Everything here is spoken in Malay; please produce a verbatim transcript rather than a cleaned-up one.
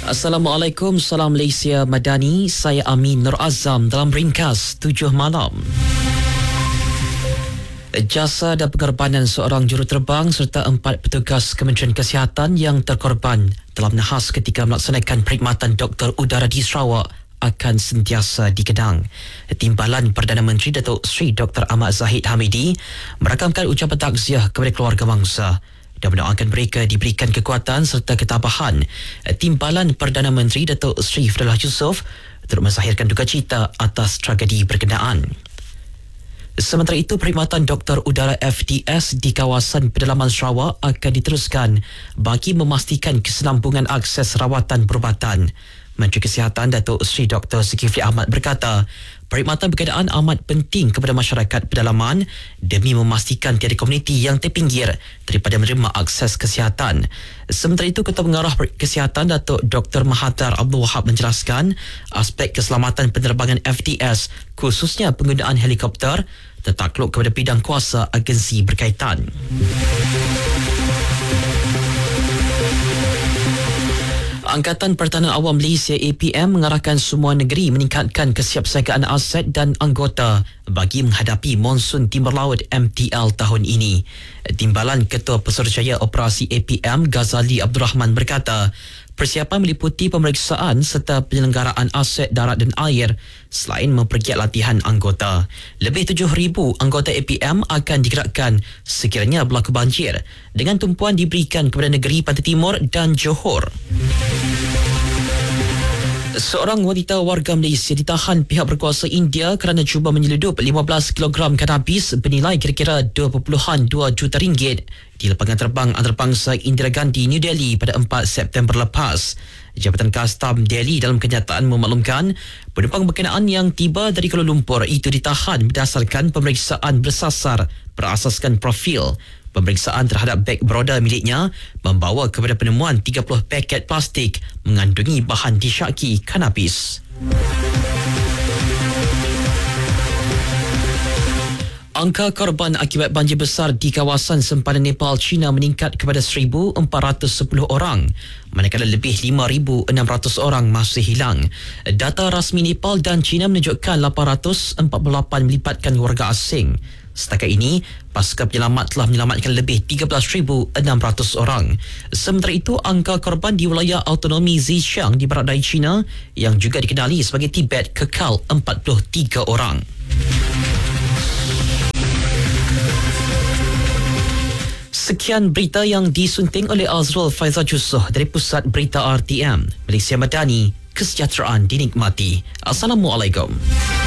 Assalamualaikum, salam Malaysia Madani. Saya Amin Nur Azam dalam ringkas tujuh malam. Jasa dan pengorbanan seorang juruterbang serta empat petugas Kementerian Kesihatan yang terkorban dalam nahas ketika melaksanakan perkhidmatan doktor udara di Sarawak akan sentiasa dikenang. Timbalan Perdana Menteri Datuk Seri Doktor Ahmad Zahid Hamidi merakamkan ucapan takziah kepada keluarga mangsa dan mendoakan mereka diberikan kekuatan serta ketabahan. Timbalan Perdana Menteri Datuk Seri Fadillah Yusof turut menzahirkan duka cita atas tragedi berkenaan. Sementara itu, perkhidmatan doktor udara F D S di kawasan pedalaman Sarawak akan diteruskan bagi memastikan kesinambungan akses rawatan perubatan. Menteri Kesihatan Datuk Seri Doktor Zulkifli Ahmad berkata, perkhidmatan berkenaan amat penting kepada masyarakat pedalaman demi memastikan tiada komuniti yang terpinggir daripada menerima akses kesihatan. Sementara itu, Ketua Pengarah Kesihatan Datuk Doktor Mahathir Abdul Wahab menjelaskan aspek keselamatan penerbangan F D S khususnya penggunaan helikopter tertakluk kepada bidang kuasa agensi berkaitan. Angkatan Pertahanan Awam Malaysia A P M mengarahkan semua negeri meningkatkan kesiapsiagaan aset dan anggota bagi menghadapi monsun Timur Laut M T L tahun ini. Timbalan Ketua Pesuruhjaya Operasi A P M Ghazali Abdul Rahman berkata, persiapan meliputi pemeriksaan serta penyelenggaraan aset darat dan air selain mempergiat latihan anggota. Lebih tujuh ribu anggota A P M akan digerakkan sekiranya berlaku banjir dengan tumpuan diberikan kepada negeri Pantai Timur dan Johor. Seorang wanita warga Malaysia ditahan pihak berkuasa India kerana cuba menyeludup lima belas kilogram kanabis bernilai kira-kira dua perpuluhan dua juta ringgit di lapangan terbang antarabangsa Indira Gandhi, New Delhi pada empat September lepas. Jabatan Kastam Delhi dalam kenyataan memaklumkan penumpang berkenaan yang tiba dari Kuala Lumpur itu ditahan berdasarkan pemeriksaan bersasar berasaskan profil. Pemeriksaan terhadap beg beroda miliknya membawa kepada penemuan tiga puluh paket plastik mengandungi bahan disyaki kanabis. Angka korban akibat banjir besar di kawasan sempadan Nepal, China meningkat kepada seribu empat ratus sepuluh orang, manakala lebih lima ribu enam ratus orang masih hilang. Data rasmi Nepal dan China menunjukkan lapan ratus empat puluh lapan melibatkan warga asing. Setakat ini, pasukan penyelamat telah menyelamatkan lebih tiga belas ribu enam ratus orang. Sementara itu, angka korban di wilayah autonomi Xinjiang di barat daya China yang juga dikenali sebagai Tibet kekal empat puluh tiga orang. Sekian berita yang disunting oleh Azrul Faizal Jusoh dari Pusat Berita R T M. Malaysia Madani, kesejahteraan dinikmati. Assalamualaikum.